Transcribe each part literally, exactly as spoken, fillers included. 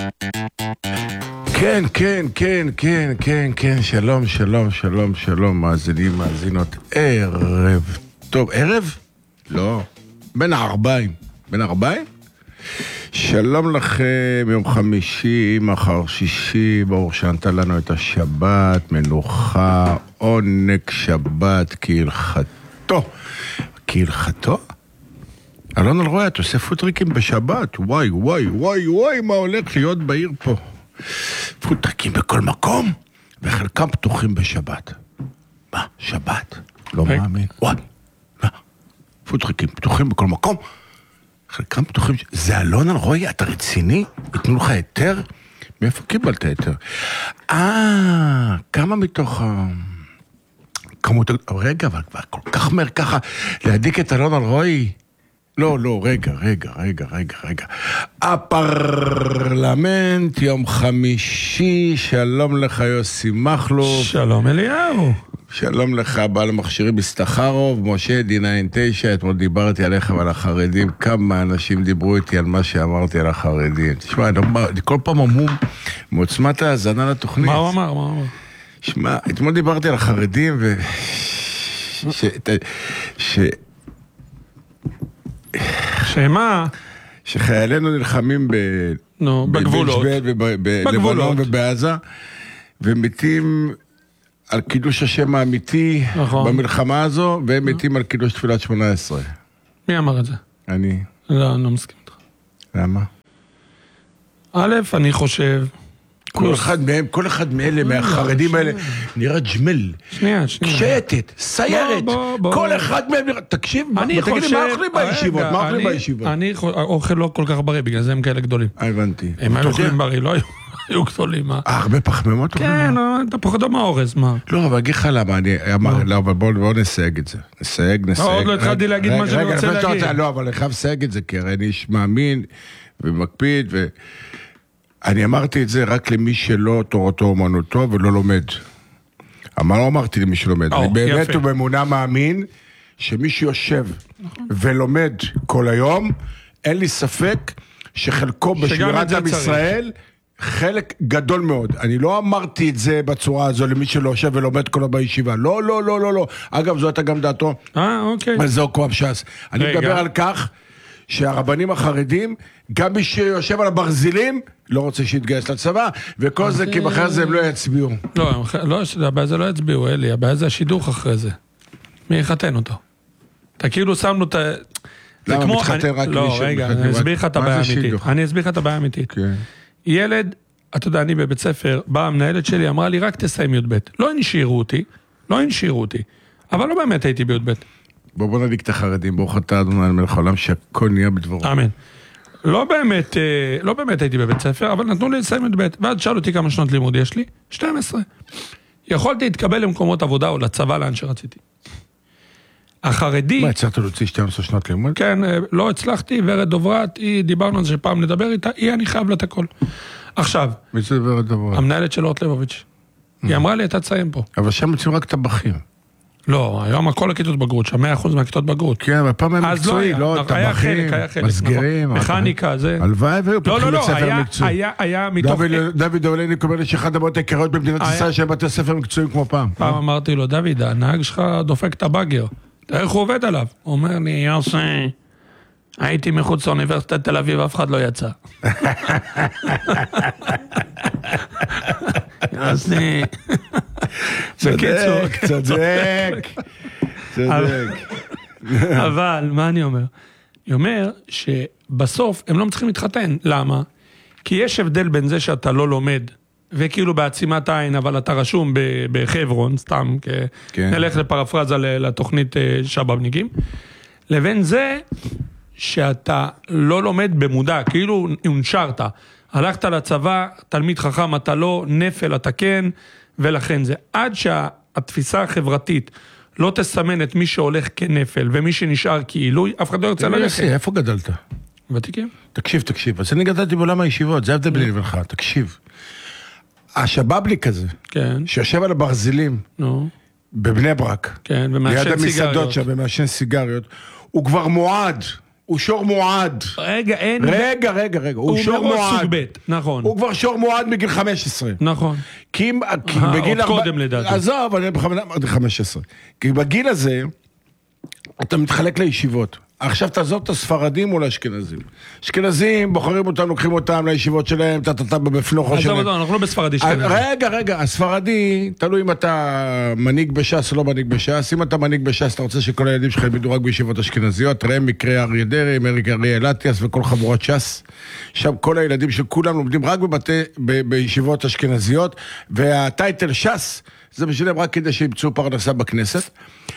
כן, כן, כן, כן, כן, כן, שלום, שלום, שלום, שלום, מאזינים, מאזינות, ערב טוב, ערב? לא, בין הארבעים, בין הארבעים? שלום לכם, יום חמישי, מחר שישי, ברוך שנתן לנו את השבת, מנוחה, עונג שבת, כהלכתו. כהלכתו? אלון אלרועי, אתה עושה פוטריקים בשבת, וואי, וואי, וואי, וואי, מה הולך להיות בעיר פה? פוטריקים בכל מקום, וחלקם פתוחים בשבת. מה, שבת? לא מאמין. וואי, מה? פוטריקים פתוחים בכל מקום, חלקם פתוחים... זה אלון אלרועי, אתה רציני? יתנו לך היתר? מאיפה קיבלת היתר? אה, כמה מתוך... כמות... רגע, אבל כבר כל כך מהר ככה להדיק את אלון אלרועי? לא, לא, רגע, רגע, רגע, רגע, רגע. הפרלמנט, יום חמישי, שלום לך יוסי מחלוף. שלום אליהו. שלום לך, בעל המכשירים מסתחרוב, משה די תשע, אתמול דיברתי עליך ועל החרדים, כמה אנשים דיברו איתי על מה שאמרתי על החרדים. תשמע, אני כל פעם אמור מעוצמת ההאזנה לתוכנית. מה הוא אמר? מה הוא אמר? שמע, אתמול דיברתי על החרדים ו... ש... ש... שמה? שחיילינו נלחמים ב... נו, בגבולות. בלבנון ובעזה, ומתים על קידוש השם האמיתי במלחמה הזו, והם מתים על קידוש תפילת שמונה עשרה. מי אמר את זה? אני. לא, אני לא מסכים איתך. למה? א', אני חושב... כל אחד מהם, כל אחד מאלה, מהחרדים האלה, נראה ג'מל. שנייה, שנייה. קשטת, סיירת. כל אחד מהם נראה... תקשיב, תגיד לי, מה אוכלים בישיבות? מה אוכלים בישיבות? אני אוכל לא כל כך בריא, בגלל זה הם כאלה גדולים. הבנתי. הם היו אוכלים בריא, לא היו גדולים. הרבה פחמימות? כן, אתה פוחד מהאורז, מה? לא, אבל אגיד לך למה, אני אמר, לא, אבל בואו נסייג את זה. נסייג, נסייג. עוד לא התחלתי להגיד מה שאני רוצה להגיד. לא, אבל אני חייב לסייג את זה, כי הרי אני איש מאמין ומקפיד ו... אני אמרתי את זה רק למי שלא תורתו אומנותו ולא לומד. אבל לא אמרתי למי שלומד. אני באמת ובאמונה מאמין שמי שיושב ולומד כל היום, אין לי ספק שחלקו בשמירת עם ישראל חלק גדול מאוד. אני לא אמרתי את זה בצורה הזו למי שלא יושב ולומד כל בישיבה. לא, לא, לא, לא, לא. אגב, זו הייתה גם דעתו. אה, אוקיי. אז זהו כואב ש"ס. אני מדבר על כך שהרבנים החרדים, גם מי שיושב על הברזילים, לא רוצה שיתגייס לצבא, וכל זה כי אחרי זה הם לא יצביעו. לא, הבעיה זה לא יצביעו, אלי, הבעיה זה השידוך אחרי זה. מי יחתן אותו? אתה כאילו שמנו את ה... למה מתחתן רק מי ש... לא, רגע, אני אסביר לך את הבעיה האמיתית. אני אסביר לך את הבעיה האמיתית. ילד, אתה יודע, אני בבית ספר, באה המנהלת שלי, אמרה לי, רק תסיים י' ב'. לא הנשירו אותי, לא הנשירו אותי, אבל לא באמת הייתי בי' ב'. בוא בוא נדיק את החרדים, ברוך אתה אדוני על מלך העולם שהכל נהיה בדברו. אמן. לא באמת, לא באמת הייתי בבית ספר, אבל נתנו לי לסיים את בית, ואז שאלו אותי כמה שנות לימוד יש לי, שתים עשרה. יכולתי להתקבל למקומות עבודה או לצבא לאן שרציתי. החרדי... מה, הצלחת להוציא שתים עשרה שנות לימוד? כן, לא הצלחתי, ורד דוברת, היא, דיברנו על זה שפעם נדבר איתה, היא אני חייב לה את הכל. עכשיו, מי זה ורד דוברת? המנהלת של אורט ליבוביץ'. היא אמרה לי, אתה תסיים פה. אבל שם מוצאים רק את הבכיר. לא, היום הכל הכיתות בגרות, שם מאה אחוז מהכיתות בגרות. כן, אבל פעם הם מקצועי, לא טבחים, מסגרים, מכניקה, זה... הלוואי והיו פותחים בית ספר מקצועי. היה, היה מתוך... דוד אורלני קורא שאחד הבאות העיקריות במדינת ישראל שהם בתי ספר מקצועיים כמו פעם. פעם אמרתי לו, דוד, הנהג שלך דופק את הבאגר, איך הוא עובד עליו? הוא אומר לי, יוסי, הייתי מחוץ לאוניברסיטת תל אביב, אף אחד לא יצא. יוסי... צודק, צודק, צודק. אבל, מה אני אומר? אני אומר שבסוף הם לא צריכים להתחתן. למה? כי יש הבדל בין זה שאתה לא לומד, וכאילו בעצימת עין, אבל אתה רשום בחברון, סתם, נלך לפרפרזה לתוכנית שבבניקים, לבין זה שאתה לא לומד במודע, כאילו הונשרת. הלכת לצבא, תלמיד חכם, אתה לא, נפל, אתה כן, ולכן זה עד שהתפיסה החברתית לא תסמן את מי שהולך כנפל ומי שנשאר כעילוי, אף אחד לא ירצה ללכת. איפה גדלת? ותיקים. תקשיב, תקשיב. אז אני גדלתי בעולם הישיבות, זה הבדל ביני לבינך, תקשיב. השבבליק הזה, שיושב על הברזילים, בבני ברק, ליד המסעדות שם, ומעשן סיגריות, הוא כבר מועד הוא שור מועד. רגע, אין... רגע, רגע, רגע. הוא שור מראש מועד. סוג ב', נכון. הוא כבר שור מועד מגיל חמש עשרה. נכון. כי אם... כי אה, בגיל עוד ארבע- קודם לדעתי. עזוב, אני בכוונה אמרתי חמש עשרה. כי בגיל הזה, אתה מתחלק לישיבות. עכשיו תעזוב את הספרדים מול האשכנזים. אשכנזים, בוחרים אותם, לוקחים אותם לישיבות שלהם, טטטה בפלוחו עזוב, שלהם. עזוב, אנחנו לא בספרדי שכנזי. רגע, רגע, הספרדי, תלוי אם אתה מנהיג בש"ס או לא מנהיג בש"ס. אם אתה מנהיג בש"ס, אתה רוצה שכל הילדים שלך ילמדו רק בישיבות אשכנזיות, ראה מקרה אריה דרעי, מריק אריה אטיאס וכל חבורת ש"ס. שם כל הילדים של כולם לומדים רק בבתי, ב, בישיבות אשכנזיות, והטייטל ש"ס, זה משלם רק כדי שימצאו פרנסה בכנסת.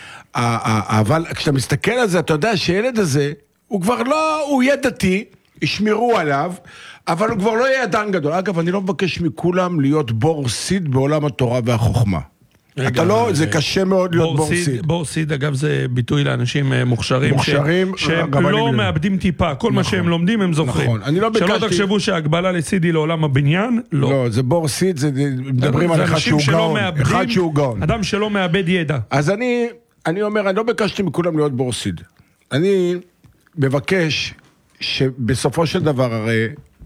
אבל כשאתה מסתכל על זה, אתה יודע שהילד הזה, הוא כבר לא, הוא יהיה דתי, ישמרו עליו, אבל הוא כבר לא יהיה אדם גדול. אגב, אני לא מבקש מכולם להיות בור סיד בעולם התורה והחוכמה. אתה לא, זה קשה מאוד להיות בור סיד. בור סיד, אגב, זה ביטוי לאנשים מוכשרים. מוכשרים, שהם לא מאבדים טיפה. כל מה שהם לומדים הם זוכרים. נכון. אני לא ביקשתי... שלא תחשבו שההגבלה לסיד היא לעולם הבניין, לא. לא, זה בור סיד, זה מדברים על אחד שהוא גאון. אחד שהוא גאון. אדם שלא מאבד ידע. אז אני... אני אומר, אני לא ביקשתי מכולם להיות בורסיד. אני מבקש שבסופו של דבר, הרי,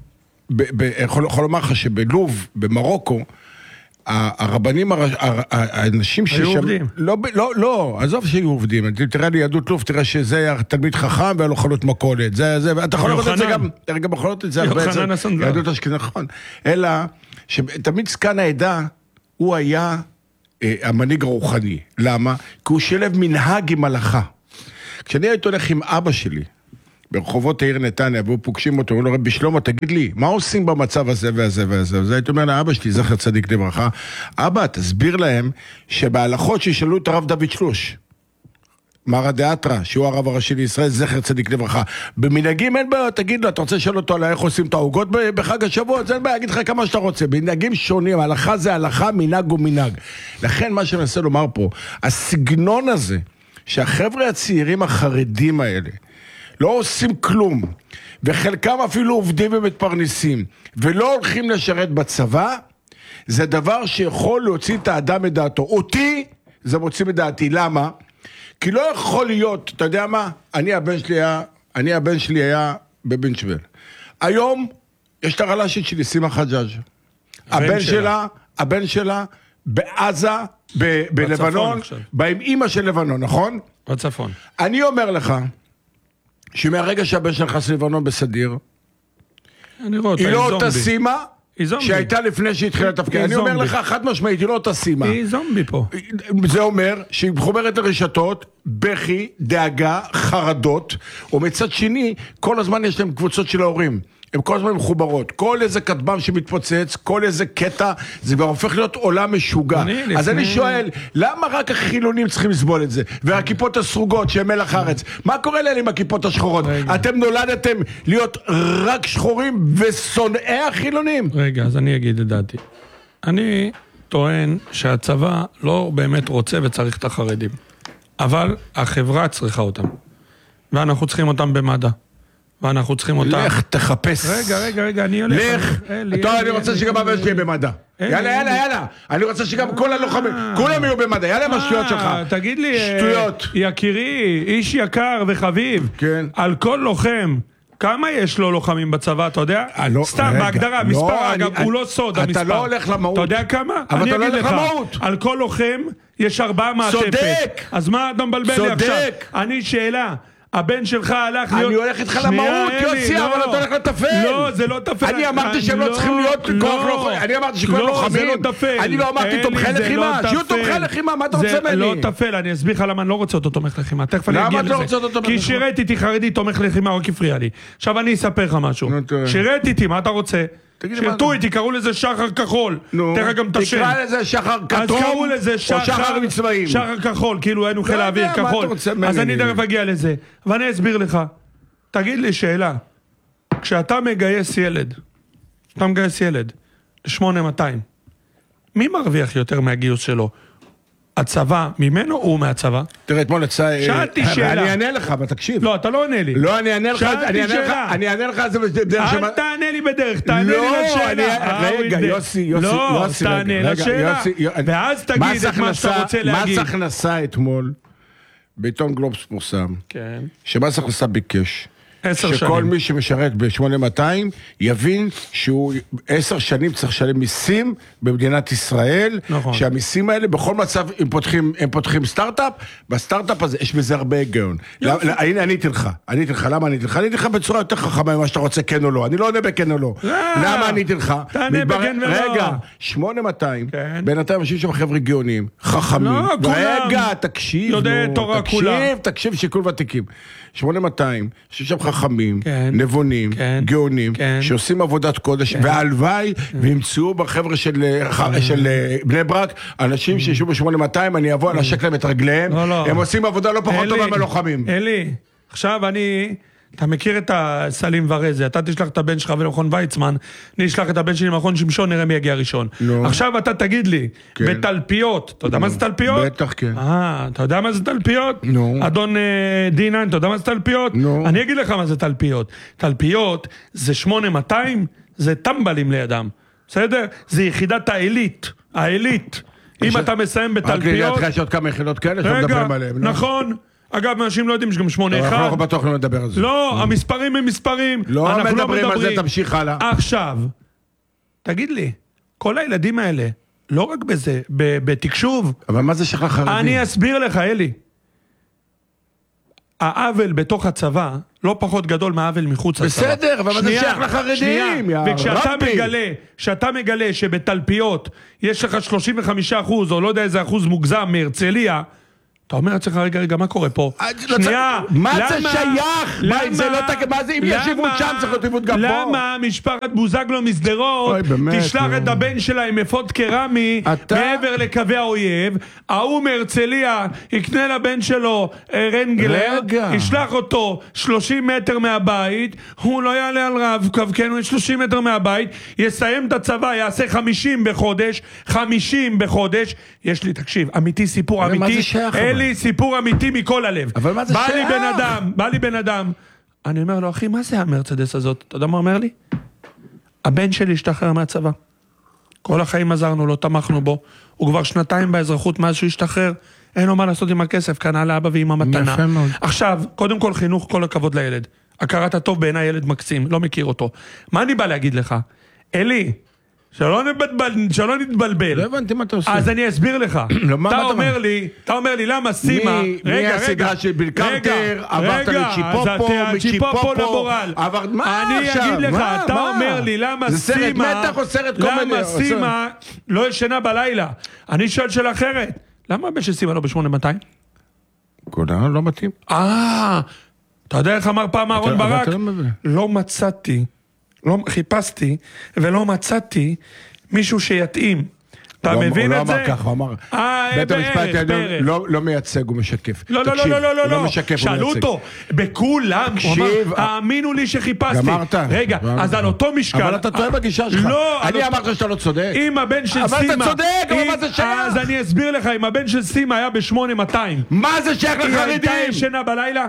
יכול לומר לך שבלוב, במרוקו, הרבנים, האנשים ששם... היו עובדים. לא, לא, לא, עזוב שהיו עובדים. תראה לי יהדות לוב, תראה שזה היה תלמיד חכם והיה לו חנות מכולת. זה, זה, ואתה יכול לראות את זה גם, תראה גם יכולות את זה הרבה. יוחנן הסנדלר. יהדות אשכנז, נכון. אלא, שתמיד זקן העדה, הוא היה... המנהיג הרוחני. למה? כי הוא שילב מנהג עם הלכה. כשאני הייתי הולך עם אבא שלי, ברחובות העיר נתניה, והוא פוגשים אותו, הוא אומר, רבי שלמה, תגיד לי, מה עושים במצב הזה והזה והזה? וזה הייתי אומר לאבא שלי, זכר צדיק לברכה, אבא, תסביר להם שבהלכות שישאלו את הרב דוד שלוש, מרא דאתרא, שהוא הרב הראשי לישראל, זכר צדיק לברכה. במנהגים אין בעיה, תגיד לו, אתה רוצה לשאול אותו על איך עושים את העוגות בחג השבוע? זה אין בעיה, אגיד לך כמה שאתה רוצה. במנהגים שונים, הלכה זה הלכה, מנהג הוא מנהג. לכן מה שאני מנסה לומר פה, הסגנון הזה, שהחבר'ה הצעירים החרדים האלה, לא עושים כלום, וחלקם אפילו עובדים ומתפרנסים, ולא הולכים לשרת בצבא, זה דבר שיכול להוציא את האדם מדעתו. אותי, זה מוציא מדעתי. למה? כי לא יכול להיות, אתה יודע מה? אני הבן שלי היה, אני הבן שלי היה בבן שבל. היום יש את הרל"שית שלי, סימה חג'אג'. הבן שלה, הבן שלה בעזה, ב- בלבנון, בא עם אמא של לבנון, נכון? בצפון. אני אומר לך, שמהרגע שהבן שלך נכנס ללבנון בסדיר, אני רואה אותה, היא היא לא זומבי. אותה סימה, היא זומבי. שהייתה לפני שהתחילה לתפקיד. היא אני אומר זומבי. לך, חד משמעית, היא לא אותה סימה. היא זומבי פה. זה אומר שהיא מחוברת לרשתות, בכי, דאגה, חרדות, ומצד שני, כל הזמן יש להם קבוצות של ההורים. הם כל הזמן מחוברות. כל איזה כתבם שמתפוצץ, כל איזה קטע, זה כבר הופך להיות עולם משוגע. אני, אז לפני... אני שואל, למה רק החילונים צריכים לסבול את זה? והכיפות הסרוגות שהם מלח הארץ? מה קורה להם עם הכיפות השחורות? רגע. אתם נולדתם להיות רק שחורים ושונאי החילונים? רגע, אז אני אגיד את דעתי. אני טוען שהצבא לא באמת רוצה וצריך את החרדים. אבל החברה צריכה אותם. ואנחנו צריכים אותם במדע. ואנחנו צריכים אותם... לך תחפש. רגע, רגע, רגע, אני הולך. לך. טוב, אני רוצה שגם הבן שלי יהיה במדע. יאללה, יאללה, יאללה. אני רוצה שגם כל הלוחמים, כולם יהיו במדע. יאללה, מה השטויות שלך? תגיד לי, שטויות. יקירי, איש יקר וחביב, כן. על כל לוחם, כמה יש לו לוחמים בצבא, אתה יודע? סתם, בהגדרה, מספר, אגב, הוא לא סוד, המספר. אתה לא הולך למהות. אתה יודע כמה? אבל אתה לא הולך למהות. על כל לוחם יש ארבעה מעטפת. צודק. אז מה אתה מבלבל לי עכשיו? צודק. אני שאלה. הבן שלך הלך להיות... אני הולך איתך למהות, יוסי, אבל אתה הולך לטפל. לא, זה לא טפל. אני אמרתי שהם לא צריכים להיות כוח לוחמים. אני אמרתי שכל לוחמים. זה לא טפל. אני לא אמרתי תומכי לחימה. שיהיו תומכי לחימה, מה אתה רוצה ממני? זה לא טפל, אני אסביר לך למה אני לא רוצה אותו תומך לחימה. תכף אני אגיע לזה. למה אתה לא רוצה אותו תומך לחימה? כי שירת איתי חרדי תומך לחימה, רק הפריע לי. עכשיו אני אספר לך משהו. שירת איתי, מה אתה רוצה? שירתו איתי, קראו לזה שחר כחול. תראה גם את השם. תקרא לזה שחר כתום, אז קראו לזה או שחר מצבעים. שחר כחול, כאילו היינו חיל האוויר כחול. אז אני תכף אגיע לזה. ואני אסביר לך. תגיד לי שאלה. כשאתה מגייס ילד, אתה מגייס ילד, שמונה מאתיים, מי מרוויח יותר מהגיוס שלו? הצבא ממנו או מהצבא? תראה, אתמול יצא... שאלתי שאלה. אני אענה לך, אבל תקשיב. לא, אתה לא עונה לי. לא, אני אענה לך, שאלתי שאלה. אני אענה לך, זה בדרך אל תענה לי בדרך, תענה לי לשאלה. רגע, יוסי, יוסי, לא, יוסי, תענה לשאלה. ואז תגיד את מה שאתה רוצה להגיד. מס הכנסה אתמול, בעיתון גלובס פורסם, כן. שמס הכנסה ביקש, עשר שכל שנים. מי שמשרת ב-שמונה מאתיים יבין שהוא עשר שנים צריך לשלם מיסים במדינת ישראל, נכון. שהמיסים האלה בכל מצב הם פותחים, הם פותחים סטארט-אפ, בסטארט-אפ הזה יש בזה הרבה היגיון. יופי. הנה אני אתן לך, אני אתן לך, למה אני אתן לך? אני אתן לך בצורה יותר חכמה ממה שאתה רוצה כן או לא, אני לא עונה בכן או לא. למה אני אתן לך? תענה בכן ולא. רגע, שמונה מאתיים, כן. בינתיים אנשים שם חבר'ה גאונים, חכמים. לא, כולם. רגע, תקשיב, יודע נו, תורה תקשיב, כולה. תקשיב, שיקול ותיקים. שמונה מאתיים, שיש שם חכמים, כן. נבונים, כן. גאונים, כן. שעושים עבודת קודש, והלוואי, וימצאו בחבר'ה של של בני ברק, אנשים שישבו ב-שמונה מאתיים, אני אבוא, אנשק להם את רגליהם, לא, לא. הם עושים עבודה לא פחות אלי, טובה מהלוחמים. אלי, עכשיו אני... אתה מכיר את הסלים ורזה, אתה תשלח את הבן שלך ולמכון ויצמן, אני אשלח את הבן שלי למכון שמשון, נראה מי יגיע ראשון. נו. עכשיו אתה תגיד לי, כן. בתלפיות, אתה יודע מה זה תלפיות? בטח, כן. אה, אתה יודע מה זה תלפיות? נו. אדון אה, דינן, אתה יודע מה זה תלפיות? נו. אני אגיד לך מה זה תלפיות. תלפיות זה שמונה מאתיים, זה טמבלים לידם, בסדר? זה יחידת העילית, העילית. אם יש- אתה מסיים רק בתלפיות... לידיעתך יש עוד כמה יחידות כאלה שאנחנו רגע, מדברים עליהם. לא? נכון. אגב, אנשים לא יודעים שגם שמונה אנחנו אחד. לא בטוח לא נדבר על זה. לא, המספרים הם מספרים. לא אנחנו מדברים על זה, תמשיך הלאה. עכשיו, תגיד לי, כל הילדים האלה, לא רק בזה, ב- בתקשוב, אבל מה זה שייך לחרדים? אני אסביר לך, אלי. העוול בתוך הצבא לא פחות גדול מהעוול מחוץ לצבא. בסדר, אבל מה זה שנייה, שייך לחרדים, שנייה. יא וכשאתה רבי? מגלה, כשאתה מגלה שבתלפיות יש לך שלושים וחמישה אחוז, או לא יודע איזה אחוז מוגזם מהרצליה, אתה אומר לעצמך, רגע, רגע, מה קורה פה? שנייה, מה זה למה- שייך? מה, למה- זה לא תק- מה זה, אם יש עיוות למה- שם, צריך להיות עיוות גם פה. למה משפחת בוזגלו משדרות אוי, באמת, תשלח נו. את הבן שלה עם אפוד קרמי אתה- מעבר לקווי האויב, ההוא מהרצליה יקנה לבן שלו אה, רנגלר, רגע. ישלח אותו שלושים מטר מהבית, הוא לא יעלה על רב-קו, כן, הוא שלושים מטר מהבית, יסיים את הצבא, יעשה חמישים בחודש, חמישים בחודש, יש לי, תקשיב, אמיתי, סיפור אבל מה אמיתי, זה שייך, אבל? אין לי סיפור אמיתי מכל הלב. אבל מה זה בא לי שייך? בן אדם, בא לי בן אדם, אני אומר לו, אחי, מה זה המרצדס הזאת? אתה יודע מה אומר לי? הבן שלי השתחרר מהצבא. כל החיים עזרנו לו, תמכנו בו. הוא כבר שנתיים באזרחות מאז שהוא השתחרר. אין לו מה לעשות עם הכסף, קנה לאבא ואמא מתנה. יפה מאוד. עכשיו, קודם כל חינוך, כל הכבוד לילד. הכרת הטוב בעיניי ילד מקסים, לא מכיר אותו. מה אני בא להגיד לך? אלי, שלא נתבלבל, שלא נתבלבל. לא הבנתי מה אתה עושה. אז אני אסביר לך. לא, מה- אתה מה אתה אומר אומר? לי, אתה אומר לי, למה סימה... מי- רגע, מהסדרה רגע, של ביל קרטר, רגע, עברת רגע, לצ'יפופו, אז אתה- מצ'יפופו, צ'יפופו למורל. עברת- מה אני עכשיו? אגיד לך, מה? אתה מה? אומר לי, למה זה סרט סימה... מתח או סרט קומדי? למה או סרט- סימה לא ישנה בלילה? אני שואל שאלה אחרת. למה הבן של סימה לא ב-שמונה מאתיים? כולה לא מתאים. אה, אתה יודע איך אמר פעם אהרון אבל ברק? אתה לא מבין. לא מצאתי, לא חיפשתי ולא מצאתי מישהו שיתאים. אתה הוא מבין לא את זה? אמר ככה, הוא אמר, אה, בית המשפט בערך, העליון בערך. לא- לא מייצג, הוא משקף. לא, לא, תקשיב, לא, לא, לא, הוא לא, משקף, הוא שאלו מייצג. אותו, בכולם, הוא תקשיב, אמר, האמינו לי שחיפשתי. גמרת. רגע, גמרת. אז על אותו משקל... אבל אתה טועה בגישה שלך. לא, על אני אותו- אמרתי שאתה לא צודק. אם הבן של אבל סימה... אתה צודק, אבל אם- מה זה שייך? אז אני אסביר לך, אם הבן של סימה היה ב-שמונה מאתיים, מה זה שייך היא הייתה לחרדים? ישנה בלילה?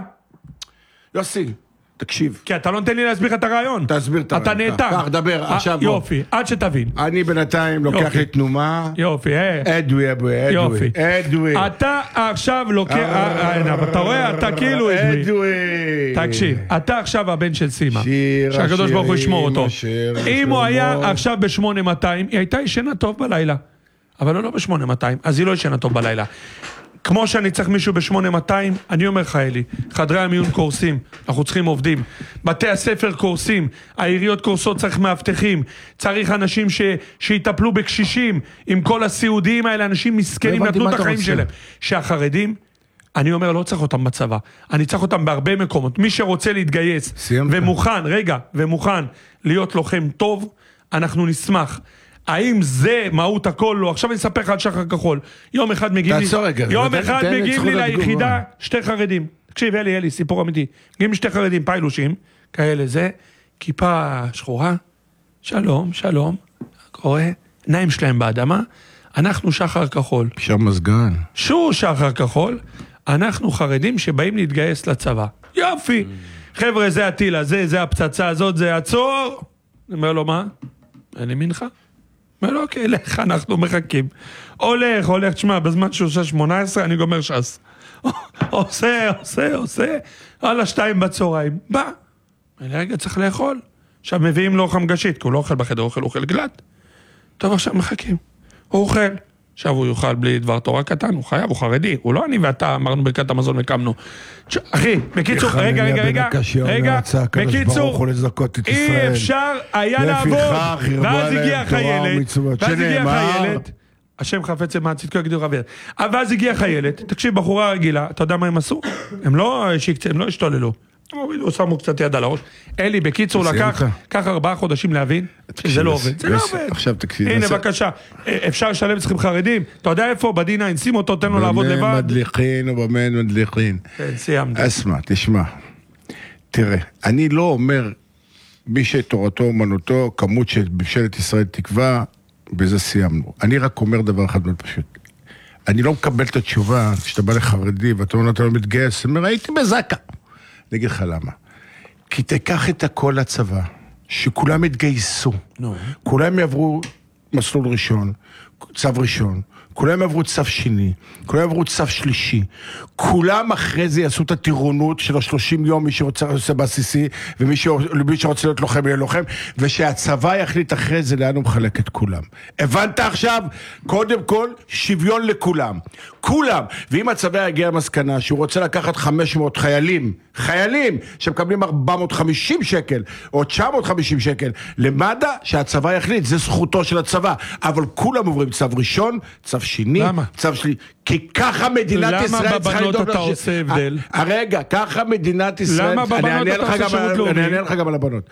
יוסי, תקשיב. כי אתה לא נותן לי להסביר לך את הרעיון. תסביר את אתה הרעיון. נאטם. קח, דבר, אה, עכשיו בוא. יופי, עד שתבין. אני בינתיים לוקח יופי. לי תנומה. יופי, אה. אדווי, אדוי, יופי. אדוי. אדוי. אתה עכשיו לוקח... אה, אה, אבל אתה רואה, אתה כאילו... עזבי. אדוי. תקשיב, אתה עכשיו הבן של סימה, שיר שהקדוש ברוך הוא ישמור אותו. השירים אשר אם הוא היה שלמה. עכשיו ב-שמונה מאתיים, היא הייתה ישנה טוב בלילה. אבל לא ב-שמונה מאתיים, אז היא לא ישנה טוב בלילה. כמו שאני צריך מישהו ב-שמונה מאתיים, אני אומר לך אלי, חדרי המיון קורסים, אנחנו צריכים עובדים, בתי הספר קורסים, העיריות קורסות, צריך מאבטחים, צריך אנשים ש... שיטפלו בקשישים, עם כל הסיעודיים האלה, אנשים מסכנים הבנתי נתנו מה את אתה החיים רוצה. שלהם. שהחרדים, אני אומר, לא צריך אותם בצבא, אני צריך אותם בהרבה מקומות. מי שרוצה להתגייס, סיימת. ומוכן, רגע, ומוכן להיות לוחם טוב, אנחנו נשמח. האם זה מהות הכל? לא. עכשיו אני אספר לך על שחר כחול. יום אחד מגיעים לי... תעצור רגע. יום תן- אחד תן את מגיעים זכות לי התגובה. ליחידה שתי חרדים. תקשיב, אלי, אלי, סיפור אמיתי. מגיעים שתי חרדים, פיילושים, כאלה זה, כיפה שחורה, שלום, שלום, קורא, עיניים שלהם באדמה, אנחנו שחר כחול. שם מזגן. שהוא שחר כחול, אנחנו חרדים שבאים להתגייס לצבא. יופי. חבר'ה, זה הטיל הזה, זה הפצצה הזאת, זה עצור. אני אומר לו, מה? אין לי מנחה. אומר לו, אוקיי, לך, אנחנו מחכים. הולך, הולך, תשמע, בזמן שהוא עושה שמונה עשרה, אני גומר ש"ס. עושה, עושה, עושה, על השתיים בצהריים. בא, רגע, צריך לאכול. עכשיו מביאים לו חמגשית, כי הוא לא אוכל בחדר, הוא אוכל, הוא אוכל גלת. טוב, עכשיו מחכים. הוא אוכל. עכשיו הוא יאכל בלי דבר תורה קטן, הוא חייב, הוא חרדי. הוא לא אני ואתה אמרנו ברכת המזון וקמנו. אחי, בקיצור, רגע, רגע, רגע, רגע, בקיצור, אי אפשר היה לעבוד. ואז הגיע חיילת, ואז הגיע חיילת, השם חפץ למען צדקו יגדיר רב. ואז הגיע חיילת, תקשיב, בחורה רגילה, אתה יודע מה הם עשו? הם לא השתוללו. הוא שמו קצת יד על הראש. אלי, בקיצור, לקח כך ארבעה חודשים להבין שזה לא עובד. זה לא עובד. עכשיו תקשיב. הנה, בבקשה. אפשר לשלם צריכים חרדים. אתה יודע איפה? בדינה, נשים אותו, תן לו לעבוד לבד. במה מדליחין ובמה מדליחין. כן, סיימת. אסמה, תשמע. תראה, אני לא אומר מי שתורתו אומנותו, כמות שבשלת ישראל תקווה, בזה סיימנו. אני רק אומר דבר אחד מאוד פשוט. אני לא מקבל את התשובה, כשאתה בא לחרדי ואתה אומר, אתה לא מתגייס, אני אומר, הייתי בזקה. אני אגיד לך למה. כי תיקח את הכל לצבא, שכולם יתגייסו, no. כולם יעברו מסלול ראשון, צו ראשון, כולם יעברו צו שני, כולם יעברו צו שלישי, כולם אחרי זה יעשו את הטירונות של השלושים יום, מי שרוצה לעשות בסיסי, ומי שרוצה להיות לוחם יהיה לוחם, ושהצבא יחליט אחרי זה לאן הוא מחלק את כולם. הבנת עכשיו? קודם כל, שוויון לכולם. כולם. ואם הצבא יגיע למסקנה שהוא רוצה לקחת חמש מאות חיילים, חיילים שמקבלים ארבע מאות וחמישים שקל, או תשע מאות וחמישים שקל, למד"א שהצבא יחליט, זה זכותו של הצבא. אבל כולם עוברים צו ראשון, צו שני, למה? צו שלי, כי ככה מדינת ישראל... למה בבנות אתה עושה הבדל? הרגע, ככה מדינת ישראל... למה בבנות אתה עושה שירות לאומי? אני אענה לך גם על הבנות.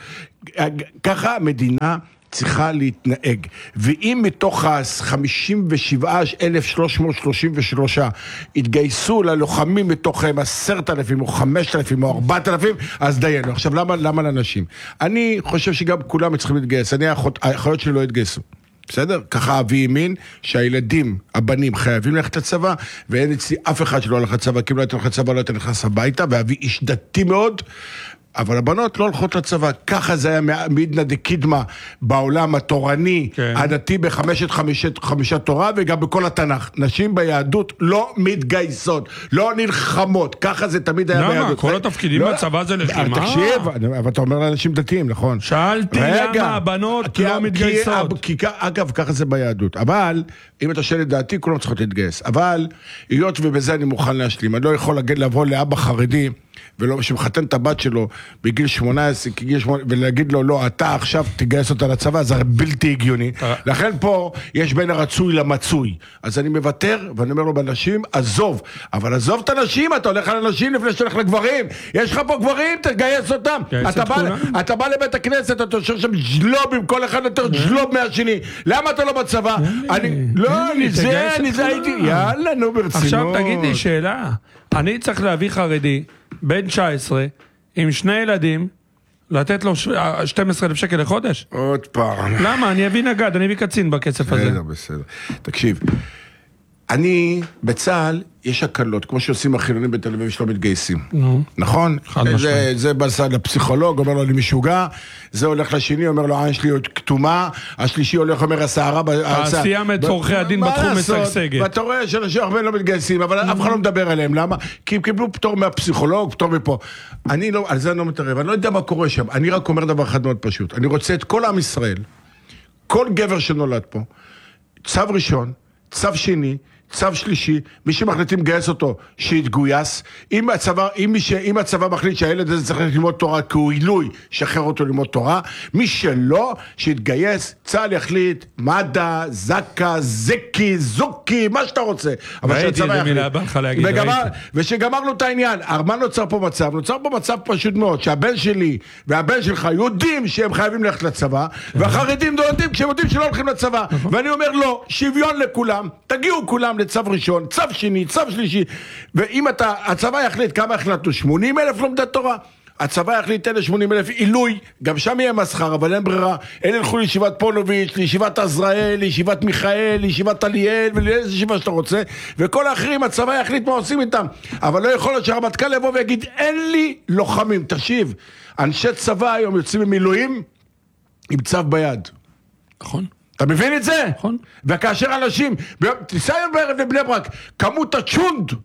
ככה מדינה צריכה להתנהג. ואם מתוך ה-חמישים ושבעה אלף שלוש מאות שלושים ושלוש התגייסו ללוחמים מתוכם עשרת אלפים או חמשת אלפים או ארבעת אלפים, אז דיינו. עכשיו, למה, למה לאנשים? אני חושב שגם כולם צריכים להתגייס. אני, האחיות שלי לא התגייסו. בסדר? ככה אבי ימין שהילדים, הבנים, חייבים ללכת לצבא, ואין אצלי אף אחד שלא הולך לצבא, כי אם לא הייתה הולך לצבא, לא הייתה נכנס הביתה, ואבי איש דתי מאוד, אבל הבנות לא הולכות לצבא. ככה זה היה מדנא דקידמא בעולם התורני, כן. הדתי בחמשת חמישת, חמישת תורה, וגם בכל התנ"ך. נשים ביהדות לא מתגייסות, לא נלחמות. ככה זה תמיד היה למה? ביהדות. למה? כל התפקידים לא... בצבא זה לחימה? תקשיב, אבל אתה אומר לאנשים דתיים, נכון? שאלתי רגע, למה הבנות כי, לא מתגייסות. כי, כי, אגב, ככה זה ביהדות. אבל, אם אתה שואל את דעתי, כולם צריכות להתגייס. אבל, היות ובזה אני מוכן להשלים. אני לא יכול לבוא לאבא חרדי, ולא, שמחתן את הבת שלו בגיל שמונה עשרה, ולהגיד לו, לא, אתה עכשיו תגייס אותה לצבא, זה בלתי הגיוני. לכן פה יש בין הרצוי למצוי. אז אני מוותר, ואני אומר לו בנשים, עזוב. אבל עזוב את הנשים, אתה הולך על הנשים לפני שאתה הולך לגברים. יש לך פה גברים, תגייס אותם. אתה בא, אתה בא לבית הכנסת, אתה יושב שם ג'לובים, כל אחד יותר ג'לוב מהשני. למה אתה לא בצבא? אני, לא, אני זה, אני זה הייתי, יאללה, נו, ברצינות. עכשיו תגיד לי שאלה. אני צריך להביא חרדי, בן תשע עשרה, עם שני ילדים, לתת לו שנים עשר אלף שקל לחודש? עוד פעם. למה? אני אביא נגד, אני אביא קצין בכסף הזה. בסדר, בסדר. תקשיב, אני, בצה"ל, יש הקלות, כמו שעושים החילונים בתל אביב שלא מתגייסים. נכון? זה בסד לפסיכולוג, אומר לו, אני משוגע, זה הולך לשני, אומר לו, העין שלי עוד כתומה, השלישי הולך, אומר, הסערה... העשייה מצורכי הדין בתחום משגשגת. ואתה רואה שאנשים הרבה לא מתגייסים, אבל אף אחד לא מדבר עליהם, למה? כי הם קיבלו פטור מהפסיכולוג, פטור מפה. אני לא, על זה אני לא מתערב, אני לא יודע מה קורה שם, אני רק אומר דבר אחד מאוד פשוט, אני רוצה את כל עם ישראל, כל גבר שנולד פה, צו ראשון, צו שני, צו שלישי, מי שמחליטים לגייס אותו, שיתגויס. אם הצבא, אם, מי ש, אם הצבא מחליט שהילד הזה צריך ללמוד תורה, כי הוא עילוי, שחרר אותו ללמוד תורה. מי שלא, שיתגייס, צה"ל יחליט, מד"א, זקה, זקי, זוקי, מה שאתה רוצה. אבל שהצבא יחליט. וגמר, ושגמרנו את העניין, מה נוצר פה מצב? נוצר פה מצב פשוט מאוד, שהבן שלי והבן שלך יודעים שהם חייבים ללכת לצבא, והחרדים דולדים כשהם יודעים שלא הולכים לצבא. ואני אומר לא, שוויון לכולם, תגיעו כולם צו ראשון, צו שני, צו שלישי, ואם אתה, הצבא יחליט כמה החלטנו, שמונים אלף לומדי תורה, הצבא יחליט אלה שמונים אלף עילוי, גם שם יהיה מסחר, אבל אין ברירה, אלה ילכו לישיבת פונוביץ', לישיבת עזראל, לישיבת מיכאל, לישיבת עליאל, ולאיזה ישיבה שאתה רוצה, וכל האחרים הצבא יחליט מה עושים איתם, אבל לא יכול להיות שהרמטכ"ל יבוא ויגיד, אין לי לוחמים, תשיב, אנשי צבא היום יוצאים במילואים, עם צו ביד. נכון. אתה מבין את זה? נכון. וכאשר אנשים, תיסע היום בערב לבני ברק, כמות הצ'ונד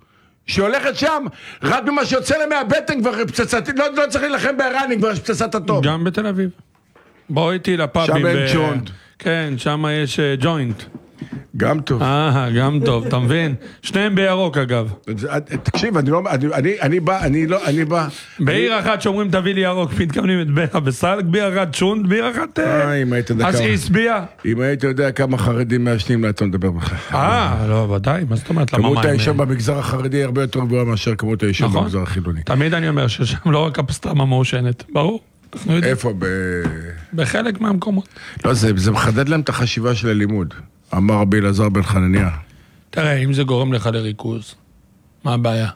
שהולכת שם, רק ממה שיוצא לה מהבטן כבר פצצת, לא, לא צריך להילחם באיראנים, כבר יש פצצת אטום. גם בתל אביב. בואו איתי לפאבים. שם אין ג'וינט. כן, שם יש ג'וינט. גם טוב. אה, גם טוב, אתה מבין? שניהם בירוק אגב. תקשיב, אני לא, אני, אני בא, אני לא, אני בא. בעיר אחת שאומרים תביא לי ירוק, מתכוונים את בירה בסלק, בעיר אחת שונד, בעיר אחת אז היא הסביעה. אם היית יודע כמה חרדים מעשנים לה, אתה מדבר בכך. אה, לא, ודאי, מה זאת אומרת? כמות האישה במגזר החרדי הרבה יותר גבוהה מאשר כמות האישה במגזר החילוני. תמיד אני אומר ששם לא רק הפסטרמה מעושנת, ברור. איפה? בחלק מהמקומות. לא, זה מחדד להם את החשיבה של הלימוד. אמר רבי אלעזר בן חנניה. תראה, אם זה גורם לך לריכוז, מה הבעיה?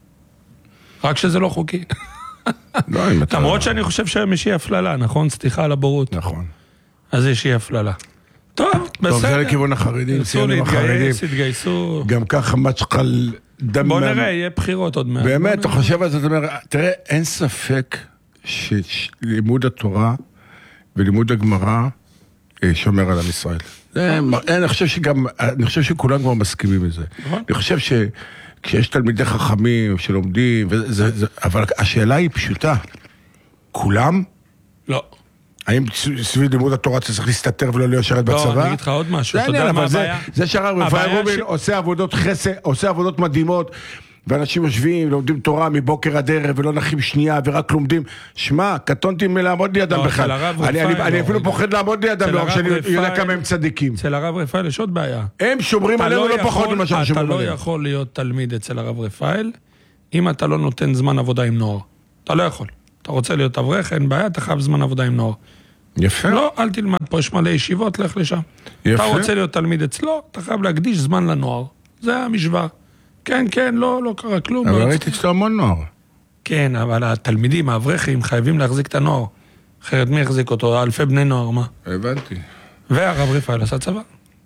רק שזה לא חוקי. לא, אם אתה... למרות שאני חושב שהיום יש אי הפללה, נכון? סליחה על הבורות. נכון. אז יש אי הפללה. טוב, בסדר. טוב, זה לכיוון החרדים, ירצו להתגייס, התגייסו. גם ככה מצ'חל דם... בוא נראה, יהיה בחירות עוד מעט. באמת, אתה חושב על זה, אתה אומר, תראה, אין ספק שלימוד התורה ולימוד הגמרא שומר על עם ישראל. אני חושב שגם, אני חושב שכולם כבר מסכימים לזה. אני חושב שכשיש תלמידי חכמים שלומדים, אבל השאלה היא פשוטה. כולם? לא. האם סביב לימוד התורה צריך להסתתר ולא לשרת בצבא? לא, אני אגיד לך עוד משהו. אתה יודע מה הבעיה? זה שהרב רפאל רובין עושה עבודות חסד, עושה עבודות מדהימות, ואנשים יושבים, לומדים תורה מבוקר עד ערב, ולא נחים שנייה, ורק לומדים. שמע, קטונתי מלעמוד לידם בכלל. אני אפילו פוחד לעמוד לידם, לא רק שאני יודע כמה הם צדיקים. אצל הרב רפאל יש עוד בעיה. הם שומרים עלינו לא פחות ממה שהם שומרים עלינו. אתה לא יכול להיות תלמיד אצל הרב רפאל, אם אתה לא נותן זמן עבודה עם נוער. אתה לא יכול. אתה רוצה להיות אברך, אין בעיה, אתה חייב זמן עבודה עם נוער. יפה. לא, אל תלמד, פה יש מלא ישיבות, לך לשם. יפה. אתה רוצה להיות תלמיד אצלו, אתה חייב להקדיש זמן לנוער. זה המשוואה. כן, כן, לא, לא קרה כלום. אבל ראיתי אצלו המון נוער. כן, אבל התלמידים, האברכים, חייבים להחזיק את הנוער. אחרת מי יחזיק אותו? אלפי בני נוער, מה? הבנתי. והרב רפאל עשה צבא.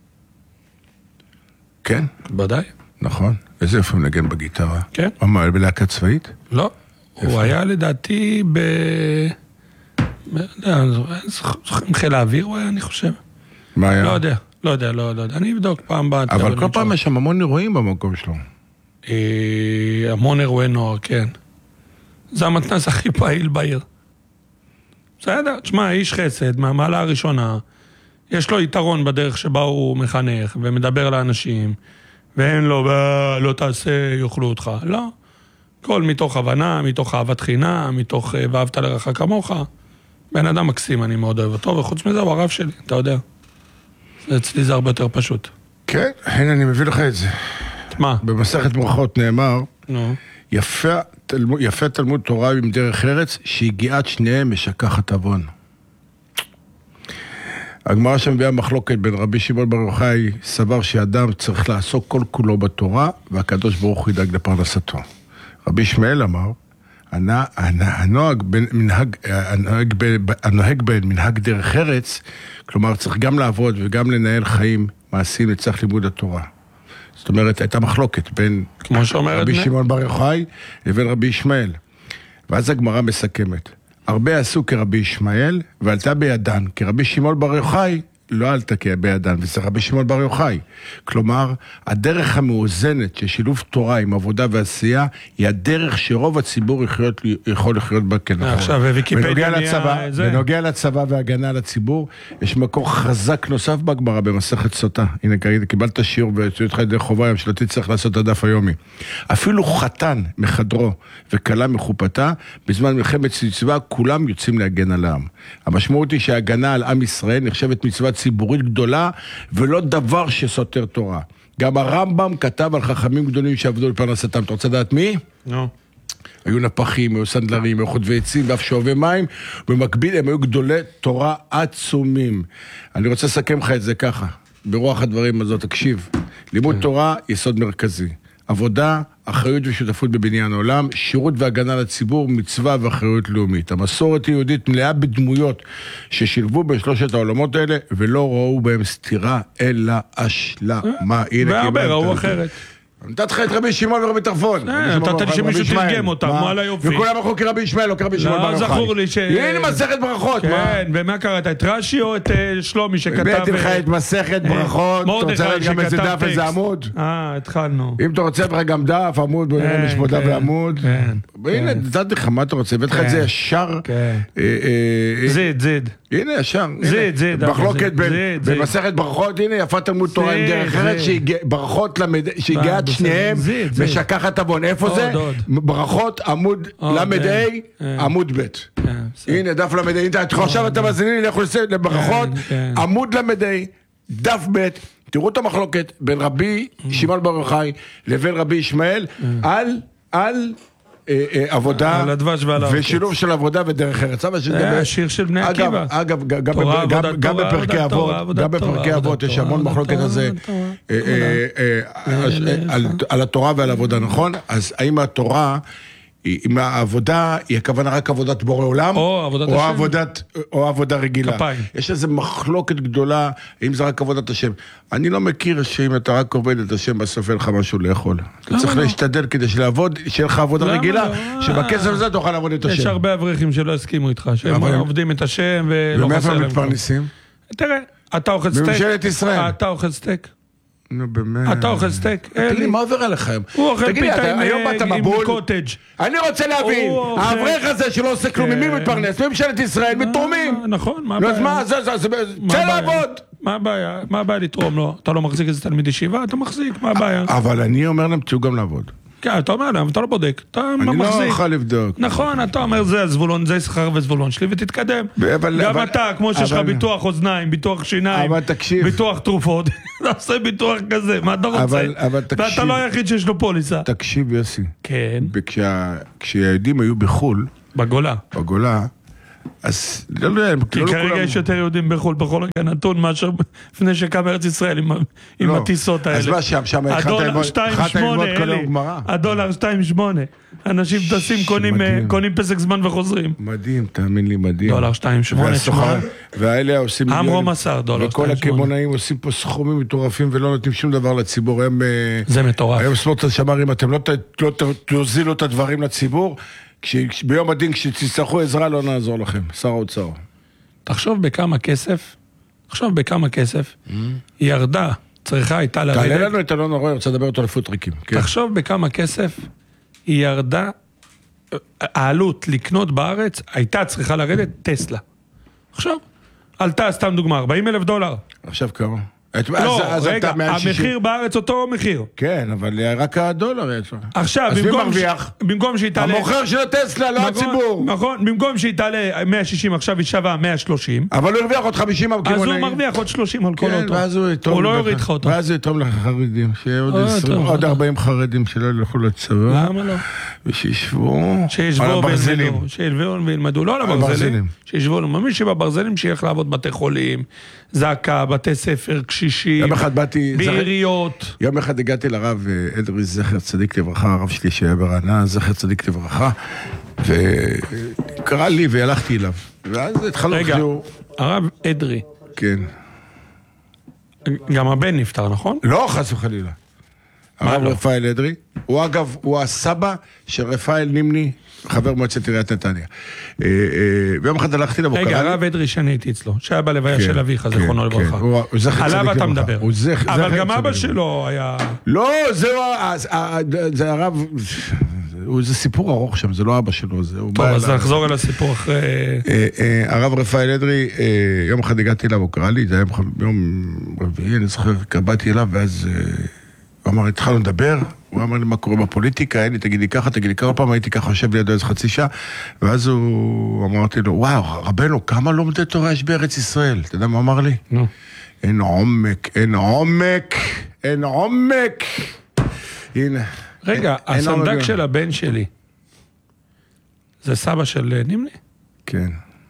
כן. ודאי. נכון. איזה איפה הוא נגן בגיטרה? כן. הוא אמר, בלהקה צבאית? לא. הוא היה לדעתי ב... זוכרים חיל האוויר הוא היה, אני חושב. מה היה? לא יודע, לא יודע, לא יודע. אני אבדוק פעם באה. אבל כל פעם יש שם המון אירועים במקום שלו. המון אירועי נוער, כן. זה המתנ"ס הכי פעיל בעיר. בסדר, תשמע, איש חסד, מהמעלה הראשונה, יש לו יתרון בדרך שבה הוא מחנך ומדבר לאנשים, ואין לו, לא תעשה, יאכלו אותך. לא. כל מתוך הבנה, מתוך אהבת חינם, מתוך ואהבת לרעך כמוך. בן אדם מקסים, אני מאוד אוהב אותו, וחוץ מזה הוא הרב שלי, אתה יודע. אצלי זה הרבה יותר פשוט. כן, הנה אני מביא לך את זה. מה? במסכת ברכות נאמר, נו. יפה, תלמוד, יפה תלמוד תורה עם דרך ארץ, שהגיעת שניהם משכחת עוון. הגמרא שמביאה מחלוקת בין רבי שמעון בר יוחאי, סבר שאדם צריך לעסוק כל כולו בתורה, והקדוש ברוך הוא ידאג לפרנסתו. רבי ישמעאל אמר, הנוהג בין מנהג, הנוהג בין מנהג דרך ארץ, כלומר צריך גם לעבוד וגם לנהל חיים מעשיים לצורך לימוד התורה. זאת אומרת, הייתה מחלוקת בין רבי שמעון בר יוחאי לבין רבי ישמעאל. ואז הגמרא מסכמת. הרבה עשו כרבי ישמעאל, ועלתה בידן, כי רבי שמעון בר יוחאי לא עלתה בידן, וזה רבי שמעון בר יוחאי. כלומר, הדרך המאוזנת של שילוב תורה עם עבודה ועשייה, היא הדרך שרוב הציבור יכול לחיות בה כנכון. עכשיו, וויקיפדיה נהיה... בנוגע לצבא והגנה על הציבור, יש מקור חזק נוסף בגמרא במסכת סוטה. הנה, קיבלת שיעור ויוצא אותך ידי חובה היום, שלא תצטרך לעשות את הדף היומי. אפילו חתן מחדרו וכלה מחופתה, בזמן מלחמת מצווה, כולם יוצאים להגן על העם. המשמעות היא שההגנה על עם ישראל נחשבת מצווה ציבורית גדולה, ולא דבר שסותר תורה. גם הרמב"ם כתב על חכמים גדולים שעבדו לפרנסתם. אתה רוצה לדעת מי? לא. היו נפחים, היו סנדלרים, היו חוטבי עצים, ואף שואבי מים, במקביל הם היו גדולי תורה עצומים. אני רוצה לסכם לך את זה ככה, ברוח הדברים הזאת, תקשיב. לימוד תורה, יסוד מרכזי. עבודה, אחריות ושותפות בבניין העולם, שירות והגנה לציבור, מצווה ואחריות לאומית. המסורת היהודית מלאה בדמויות ששילבו בשלושת העולמות האלה, ולא ראו בהם סתירה, אלא השלמה. והרבה ראו אחרת. נתת לך את רבי שמעון ורבי טרפון. נתת לי שמישהו תרגם אותם, וואלה יופי. וכולם הלכו כרבי ישמעאל, לא כרבי שמעון בר יוחאי. לא, זכור לי ש... הנה מסכת ברכות, מה? כן, ומה קראת? את רש"י או את שלומי שכתב... הבאתי לך את מסכת ברכות, אתה רוצה לך גם איזה דף, איזה עמוד? אה, התחלנו. אם אתה רוצה לך גם דף, עמוד, בוא נראה יש פה דף ועמוד. הנה, נתתי לך, מה אתה רוצה? הבאתי לך את זה ישר. זיד, זיד. הנה, ישר. זיד, זיד. מחלוקת במסכת ברכות, הנה, יפה תלמוד תורה עם דרך ארץ, ברכות שהגיעה את שניהם, משכחת עוון. איפה זה? ברכות, עמוד למדי, עמוד ב'. הנה, דף למדי. עכשיו אתה מזינים, לכו לברכות, עמוד למדי, דף ב'. תראו את המחלוקת בין רבי שמעון בר יוחאי לבין רבי ישמעאל על, על עבודה ושילוב של עבודה ודרך ארץ. זה השיר של בני עקיבא. אגב, גם בפרקי אבות, גם בפרקי אבות יש המון מחלוקת הזה על התורה ועל עבודה, נכון? אז האם התורה... אם העבודה היא הכוונה רק עבודת בורא עולם, או עבודת השם, או עבודת, או עבודה רגילה. כפיים. יש איזו מחלוקת גדולה, אם זה רק עבודת השם. אני לא מכיר שאם אתה רק עובד את השם, בסוף אין לך משהו לאכול. אתה צריך להשתדל כדי שלעבוד, שיהיה לך עבודה רגילה, שבכסף הזה תוכל לעבוד את השם. יש הרבה אברכים שלא הסכימו איתך, שהם עובדים את השם ולא חסר להם. ומאיפה מתפרנסים? תראה, אתה אוכל סטייק. בממשלת ישראל. אתה אוכל סטייק. נו באמת. אתה אוכל סטייק. תגיד לי, מה עובר עליכם? הוא אוכל פיתה עם קוטג'. אני רוצה להבין, האברך הזה שלא עושה כלום, ממי מתפרנס? ממשלת ישראל, מתורמים. נכון, מה הבעיה? אז מה, זה, צא לעבוד. מה הבעיה? מה הבעיה לתרום לו? אתה לא מחזיק איזה תלמיד ישיבה? אתה מחזיק, מה הבעיה? אבל אני אומר להם, תהיו גם לעבוד. כן, אתה אומר להם, אתה לא בודק, אתה מחזיק. אני לא יכול לבדוק. נכון, אתה אומר, זה הזבולון, זה שכר וזבולון שלי, ותתקדם. גם אתה, כמו שיש לך ביטוח אוזניים, ביטוח שיניים, ביטוח תרופות, אתה עושה ביטוח כזה, מה אתה רוצה? ואתה לא היחיד שיש לו פוליסה. תקשיב, יוסי. כן. כשהיהודים היו בחול, בגולה. בגולה, אז לא יודע, כי כרגע יש יותר יהודים בחול, בכל רגע נתון, מאשר לפני שקם ארץ ישראל עם הטיסות האלה. אז מה שם, שם הדולר שתיים שמונה, הדולר שתיים שמונה. אנשים טסים, קונים פסק זמן וחוזרים. מדהים, תאמין לי, מדהים. דולר שתיים שמונה. והאלה עושים... אמרו מסר, דולר שתיים שמונה. וכל הקמעונאים עושים פה סכומים מטורפים ולא נותנים שום דבר לציבור. זה מטורף. היום סמוטריץ' שאמר, אם אתם לא תוזילו את הדברים לציבור, ביום הדין כשתצטרכו עזרה לא נעזור לכם, שר האוצר. תחשוב בכמה כסף, תחשוב בכמה כסף, היא ירדה, צריכה הייתה לרדת. תעלה לנו את אלון הרוי, רוצה לדבר אותו לפוטריקים. תחשוב בכמה כסף היא ירדה, העלות לקנות בארץ הייתה צריכה לרדת טסלה. עכשיו, עלתה סתם דוגמה, ארבעים אלף דולר. עכשיו כמה? לא, רגע, המחיר בארץ אותו מחיר. כן, אבל רק הדולר יש. עכשיו, במקום שהיא תעלה... המוכר של הטסלה, לא הציבור. נכון, במקום שהיא תעלה מאה שישים, עכשיו היא שווה מאה שלושים. אבל הוא הרוויח עוד חמישים על כיוונאים. אז הוא מרוויח עוד שלושים על כל אותו. ואז הוא יתרום... הוא לא יוריד לך אותו. ואז הוא יתרום לך חרדים, שיהיה עוד ארבעים חרדים שלא ילכו לצבא. למה לא? ושישבו... שישבו וילמדו. שישבו וילמדו, לא על הברזלים. שישבו, מי שבברזלים שילך לעבוד בתי חולים, זעקה, בתי ספר, קשישים, בעיריות. יום אחד הגעתי לרב אדרי זכר צדיק לברכה, הרב שלי שהיה ברעננה, זכר צדיק לברכה, וקרא לי והלכתי אליו. ואז התחלנו... רגע, הרב אדרי. כן. גם הבן נפטר, נכון? לא, חס וחלילה. הרב רפאל אדרי, הוא אגב, הוא הסבא של רפאל נימני, חבר מועצת עיריית נתניה. ביום אחד הלכתי לבוא, רגע, הרב אדרי שאני הייתי אצלו, שהיה בלוויה של אביך, זכרונו לברכה. עליו אתה מדבר. אבל גם אבא שלו היה... לא, זה הרב... זה סיפור ארוך שם, זה לא אבא שלו. טוב, אז נחזור על הסיפור אחרי... הרב רפאל אדרי, יום אחד הגעתי אליו, הוא קרא לי, זה היה יום רביעי, אני זוכר, קבעתי אליו, ואז... הוא אמר, התחלנו לדבר, הוא אמר לי מה קורה בפוליטיקה, אין לי, תגיד לי ככה, תגיד לי ככה, פעם הייתי ככה יושב לידו איזה חצי שעה, ואז הוא אמרתי לו, וואו, רבנו, כמה לומדי תורה יש בארץ ישראל? אתה יודע מה אמר לי? נו. אין עומק, אין עומק, אין עומק. הנה. רגע, הסנדק של הבן שלי, זה סבא של נימני? כן.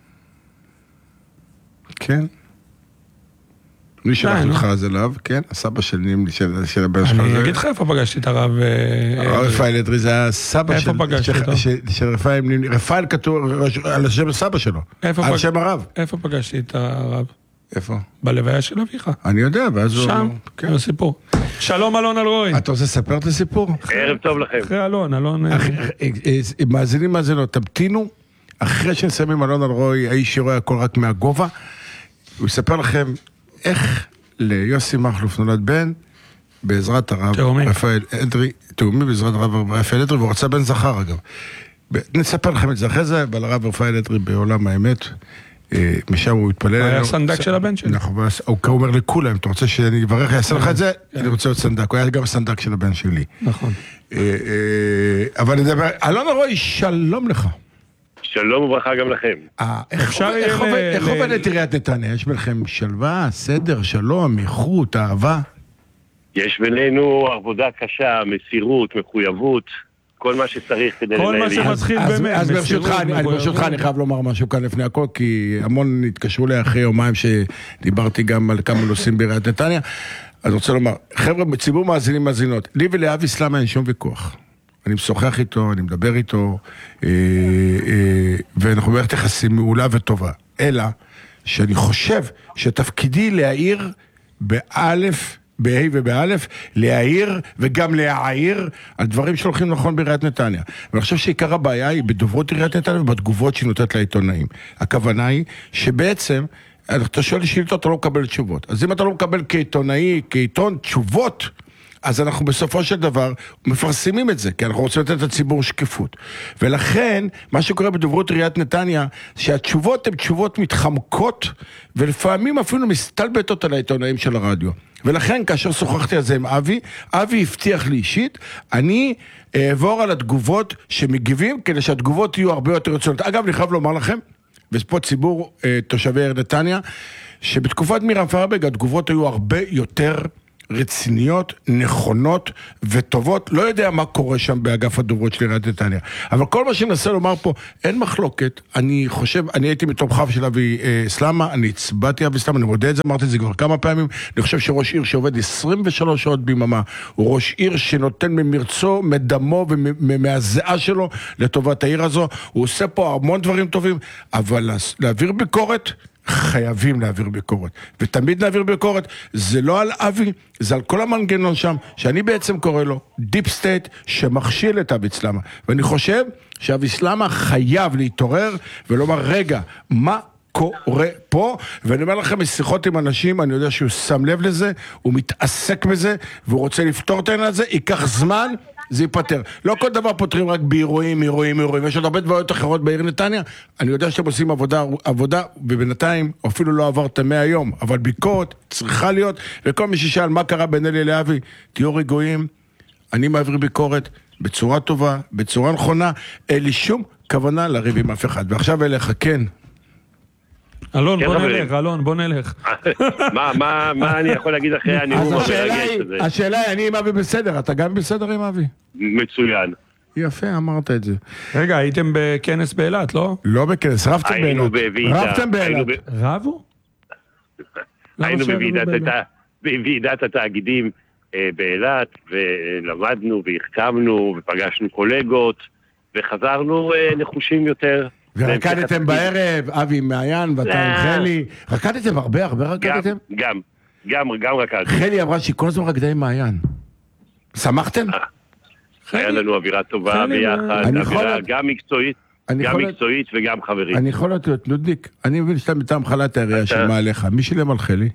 כן. אני שלחתי אותך אז אליו, כן? הסבא של נימני, של הבן שלך. אני אגיד לך איפה פגשתי את הרב... הרב רפאל אדרי, זה היה סבא של רפאל נימני. רפאל כתוב על השם הסבא שלו. על שם הרב. איפה פגשתי את הרב? איפה? בלוויה של אביך. אני יודע, ואז הוא... שם, כן. זה סיפור. שלום אלון אלרועי. אתה רוצה לספר את הסיפור? ערב טוב לכם. אחרי אלון, אלון... מאזינים מאזינות, תמתינו, אחרי שנסיים עם אלון אלרועי, האיש שרואה הכל רק מהגובה, הוא יספר לכם איך ליוסי מכלוף נולד בן, בעזרת הרב רפאל אדרי, תאומי בעזרת הרב רפאל אדרי, והוא רצה בן זכר אגב. נספר לכם את זה אחרי זה, אבל הרב רפאל אדרי בעולם האמת, משם הוא התפלל. היה סנדק של הבן שלי. נכון, הוא אומר לכולם, אתה רוצה שאני אברך, יעשה לך את זה? אני רוצה להיות סנדק, הוא היה גם סנדק של הבן שלי. נכון. אבל נדבר, אלון אלרועי, שלום לך. שלום וברכה גם לכם. איך עובדת עיריית נתניה? יש ביניכם שלווה, סדר, שלום, איכות, אהבה? יש בינינו עבודה קשה, מסירות, מחויבות, כל מה שצריך כדי כל מה שמתחיל באמת. אז ברשותך אני חייב לומר משהו כאן לפני הכל, כי המון התקשרו לי אחרי יומיים שדיברתי גם על כמה נושאים בעיריית נתניה. אז רוצה לומר, חבר'ה, בציבור מאזינים מאזינות, לי ולאבי סלאמה אין שום ויכוח. אני משוחח איתו, אני מדבר איתו, ואנחנו במערכת יחסים מעולה וטובה. אלא שאני חושב שתפקידי להעיר באלף, ב-A וב-א', להעיר וגם להעיר על דברים שהולכים נכון בעיריית נתניה. ואני חושב שעיקר הבעיה היא בדוברות עיריית נתניה ובתגובות שהיא נותנת לעיתונאים. הכוונה היא שבעצם, אתה שואל שאילתות, אתה לא מקבל תשובות. אז אם אתה לא מקבל כעיתונאי, כעיתון, תשובות, אז אנחנו בסופו של דבר מפרסמים את זה, כי אנחנו רוצים לתת לציבור שקיפות. ולכן, מה שקורה בדוברות עיריית נתניה, שהתשובות הן תשובות מתחמקות, ולפעמים אפילו מסתלבטות על העיתונאים של הרדיו. ולכן, כאשר שוחחתי על זה עם אבי, אבי הבטיח לי אישית, אני אעבור על התגובות שמגיבים, כדי שהתגובות יהיו הרבה יותר רצונות. אגב, אני חייב לומר לכם, ופה ציבור תושבי עיר נתניה, שבתקופת מירם פיירברג התגובות היו הרבה יותר רציניות, נכונות וטובות. לא יודע מה קורה שם באגף הדוברות של עיריית נתניה. אבל כל מה שננסה לומר פה, אין מחלוקת. אני חושב, אני הייתי מתומכיו של אבי אה, סלאמה, אני הצבעתי אבי סלאמה, אני מודה את זה, אמרתי את זה כבר כמה פעמים. אני חושב שראש עיר שעובד עשרים ושלוש שעות ביממה, הוא ראש עיר שנותן ממרצו, מדמו ומהזיעה שלו לטובת העיר הזו. הוא עושה פה המון דברים טובים, אבל להעביר ביקורת, חייבים להעביר ביקורת, ותמיד להעביר ביקורת. זה לא על אבי, זה על כל המנגנון שם, שאני בעצם קורא לו דיפ סטייט, שמכשיל את אבי סלאמה. ואני חושב שאבי סלאמה חייב להתעורר ולומר, רגע, מה קורה פה? ואני אומר לכם, משיחות עם אנשים, אני יודע שהוא שם לב לזה, הוא מתעסק בזה, והוא רוצה לפתור את העניין הזה, ייקח זמן, זה ייפטר. לא כל דבר פותרים רק באירועים, אירועים, אירועים. יש עוד הרבה דברות אחרות בעיר נתניה. אני יודע שאתם עושים עבודה, עבודה, ובינתיים אפילו לא עברתם מאה יום, אבל ביקורת צריכה להיות, וכל מי ששאל מה קרה בין אלי לאבי, תהיו רגועים, אני מעביר ביקורת בצורה טובה, בצורה נכונה, אין לי שום כוונה לריב עם אף אחד. ועכשיו אליך, כן. אלון, בוא נלך, אלון, בוא נלך. מה אני יכול להגיד אחרי הנאום המרגש הזה? השאלה היא, אני עם אבי בסדר, אתה גם בסדר עם אבי? מצוין. יפה, אמרת את זה. רגע, הייתם בכנס באילת, לא? לא בכנס, רבתם באילת. היינו בוועידה. רבתם באילת. רבו? היינו בוועידת התאגידים באילת, ולמדנו והחכמנו, ופגשנו קולגות, וחזרנו נחושים יותר. ורקדתם בערב, אבי מעיין ואתה עם חלי. רקדתם הרבה, הרבה רקדתם? גם, גם, גם רקדתם. חלי אמרה שהיא כל הזמן רקדה עם מעיין. שמחתם? היה לנו אווירה טובה ביחד, אווירה גם מקצועית, גם מקצועית וגם חברית. אני יכול להיות נודניק. אני מבין שאתה מטעם חלת העירייה של מעליך. מי שילם על חלי?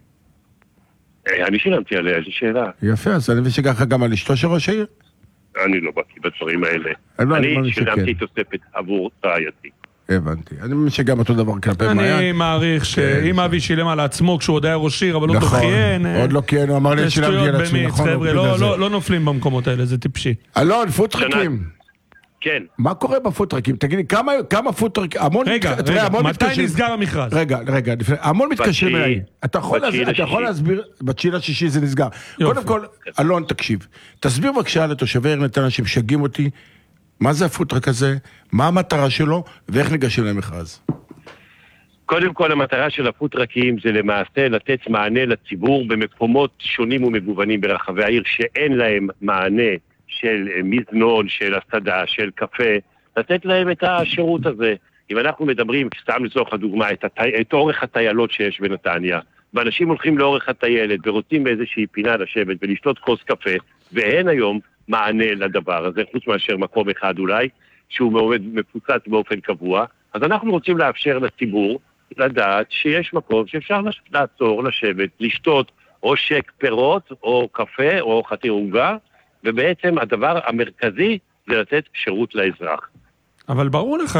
אני שילמתי עליה, איזו שאלה. יפה, אז אני מבין שככה גם על אשתו של ראש העיר? אני לא בקיא בדברים האלה. אני שילמתי תוספת עבור רעייתי. הבנתי. אני מבין שגם אותו דבר כלפי מעיין. אני מעריך שאם אבי שילם על עצמו כשהוא עוד היה ראש עיר, אבל לא כיהן. עוד לא כיהן, הוא אמר לי שילמתי על עצמי. חבר'ה, לא נופלים במקומות האלה, זה טיפשי. אלון, פוטרקים. כן. מה קורה בפוטרקים? תגידי, כמה פוטרקים? רגע, רגע, מתי נסגר המכרז? רגע, רגע, המון מתקשרים אליי. אתה יכול להסביר, בתשיעי לשישי זה נסגר. קודם כל, אלון, תקשיב. תסביר בבקשה לתושבי עיר נתניה שמשגעים אותי, מה זה הפוטרק הזה, מה המטרה שלו, ואיך ניגשים למכרז? קודם כל, המטרה של הפוטרקים זה למעשה לתת מענה לציבור במקומות שונים ומגוונים ברחבי העיר, שאין להם מענה של מזנון, של הסעדה, של קפה, לתת להם את השירות הזה. אם אנחנו מדברים, סתם לצורך הדוגמה, את, התי... את אורך הטיילות שיש בנתניה, ואנשים הולכים לאורך הטיילת ורוצים באיזושהי פינה לשבת ולשתות כוס קפה, ואין היום מענה לדבר הזה, חוץ מאשר מקום אחד אולי, שהוא מפוצץ באופן קבוע, אז אנחנו רוצים לאפשר לציבור לדעת שיש מקום שאפשר לעצור, לשבת, לשתות או שק פירות, או קפה, או חתיר עוגה, ובעצם הדבר המרכזי זה לתת שירות לאזרח. אבל ברור לך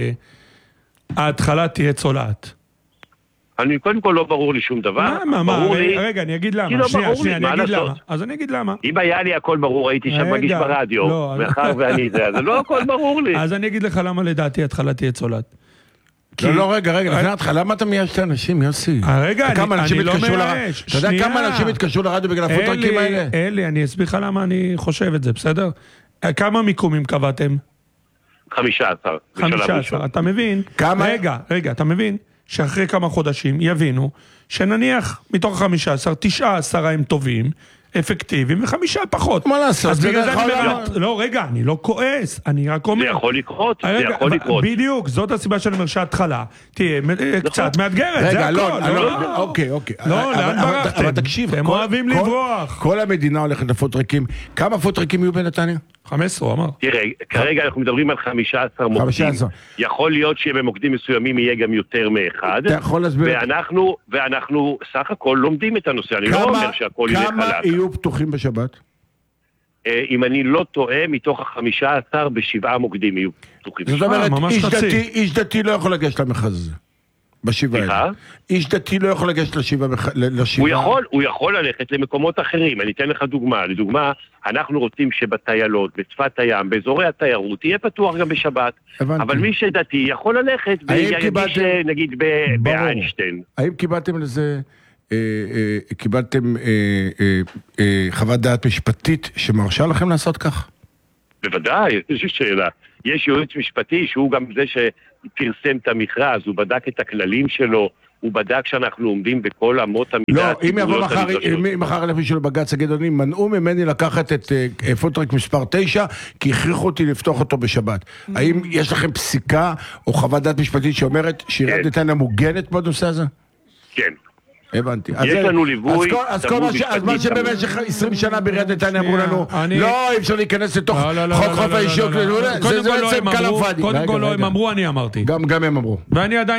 שההתחלה תהיה צולעת. אני קודם כל לא ברור לי שום דבר. מה, מה, רגע, אני אגיד למה. שנייה, שנייה, אני אגיד למה. אז אני אגיד למה. אם היה לי הכל ברור, הייתי שם מגיש ברדיו, מאחר ואני זה, אז לא הכל ברור לי. אז אני אגיד לך למה לדעתי ההתחלה תהיה צולעת. לא, לא, רגע, רגע, לפני ההתחלה, למה אתה מייאש את האנשים, יוסי? רגע, אני לא מייאש. אתה יודע כמה אנשים התקשרו לרדיו בגלל הפוטרקים האלה? אלי, אני אסביר לך למה אני חושב את זה, בסדר? כמה מיקומים קבעתם? חמישה עשר. חמישה עשר, אתה מבין? כמה? רגע, רגע, אתה מבין? שאחרי כמה חודשים יבינו שנניח מתוך חמישה עשר, תשעה עשר הם טובים, אפקטיביים, וחמישה פחות. מה לעשות? אז בגלל זה אני אומר, לא, רגע, אני לא כועס, אני רק אומר. זה יכול לקרות, זה יכול לקרות. בדיוק, זאת הסיבה שאני אומר שההתחלה תהיה קצת מאתגרת, זה הכל. אוקיי, אוקיי. לא, לאן ברחתם? אבל תקשיב, הם אוהבים לברוח. כל המדינה הולכת לפוטרקים. כמה פוטרקים יהיו בנתניה? חמש עשרה, אמר. תראה, כרגע אנחנו מדברים על חמישה עשר מוקדים. יכול להיות שבמוקדים מסוימים יהיה גם יותר מאחד. אתה יכול להסביר? ואנחנו, ואנחנו סך הכל לומדים את הנושא. אני לא אומר שהכל יהיה חלק. כמה יהיו פתוחים בשבת? אם אני לא טועה, מתוך החמישה עשר בשבעה מוקדים יהיו פתוחים. זאת אומרת, איש דתי לא יכול לגשת למכרז הזה. בשבעה. סליחה? איש דתי לא יכול לגשת לשבעה. הוא יכול, הוא יכול ללכת למקומות אחרים. אני אתן לך דוגמה. לדוגמה, אנחנו רוצים שבטיילות, בשפת הים, באזורי התיירות, יהיה פתוח גם בשבת. הבנתי. אבל מי שדתי יכול ללכת, וירגיש נגיד באיינשטיין. האם קיבלתם לזה, קיבלתם חוות דעת משפטית שמרשה לכם לעשות כך? בוודאי, יש שאלה. יש יועץ משפטי שהוא גם זה שפרסם את המכרז, הוא בדק את הכללים שלו, הוא בדק שאנחנו עומדים בכל אמות המידה. לא, אם יבוא מחר, אם מחר אלף מישהו לבג"ץ הגדעוני, מנעו ממני לקחת את פוטרק מספר תשע, כי הכריחו אותי לפתוח אותו בשבת. האם יש לכם פסיקה או חוות דעת משפטית שאומרת שעיריית נתניה מוגנת בנושא הזה? כן. הבנתי. יש לנו ליווי. אז מה שבמשך עשרים שנה בעיריית נתניה אמרו לנו, לא, אי אפשר להיכנס לתוך חוק חופש האישיות, זה בעצם כלאם פאדי. קודם כל לא הם אמרו, אני אמרתי. גם הם אמרו. ואני עדיין